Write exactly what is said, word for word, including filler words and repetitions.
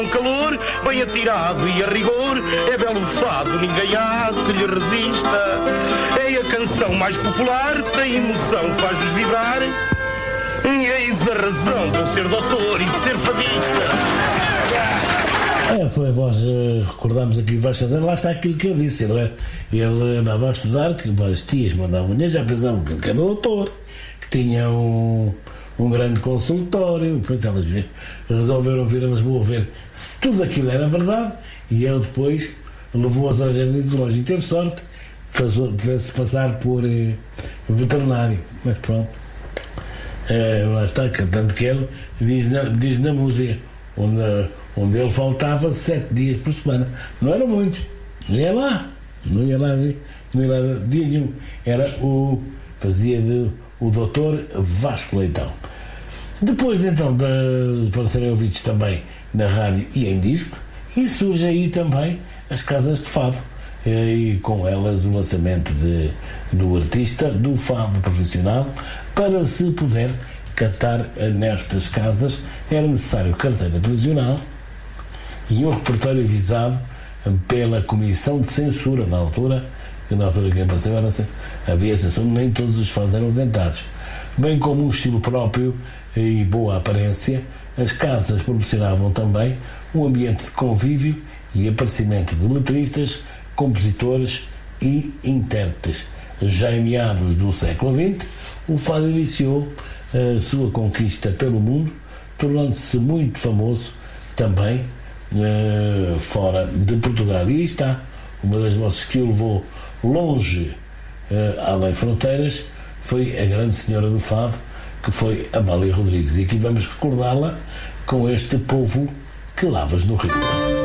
Um calor bem atirado e a rigor, é belo fado, ninguém há que lhe resista. É a canção mais popular, tem emoção, faz-nos vibrar. E eis a razão de eu ser doutor e de ser fadista. É, foi a voz, uh, recordámos aqui o Vasco Santana, lá está aquilo que eu disse, ele, é, ele andava a estudar, que as tias mandavam mulher, já pensavam que ele era doutor, que tinha um, um grande consultório, depois elas resolveram vir a Lisboa ver se tudo aquilo era verdade, e ele depois levou-as ao Jardim Zoológico e teve sorte, fez-se passar por uh, veterinário, mas pronto, uh, lá está, tanto que ele diz na, diz na música, onde, onde ele faltava sete dias por semana. Não era muito, não ia lá, não ia lá, não ia lá dia nenhum. Era o, fazia de, o doutor Vasco Leitão. Depois então de, para serem ouvidos também na rádio e em disco, e surge aí também as casas de fado, e com elas o lançamento de, do artista, do fado profissional, para se poder cantar nestas casas era necessário carteira profissional e um repertório avisado pela Comissão de Censura na altura, que na altura que apareceu era, havia censura, nem todos os fados eram cantados, bem como um estilo próprio e boa aparência. As casas proporcionavam também um ambiente de convívio e aparecimento de letristas, compositores e intérpretes. Já em meados do século vinte, o fado iniciou a sua conquista pelo mundo, tornando-se muito famoso também uh, fora de Portugal. E aí está uma das vozes que o levou longe, uh, além fronteiras, foi a grande senhora do fado, que foi Amália Rodrigues. E aqui vamos recordá-la com este Povo que Lavas no Rio.